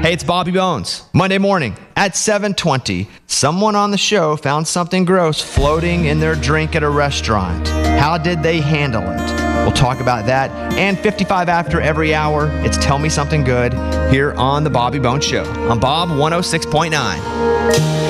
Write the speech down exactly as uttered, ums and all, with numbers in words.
Hey, it's Bobby Bones. Monday morning at seven twenty, someone on the show found something gross floating in their drink at a restaurant. How did they handle it? We'll talk about that. And fifty-five after every hour, it's Tell Me Something Good here on The Bobby Bones Show on Bob one oh six point nine.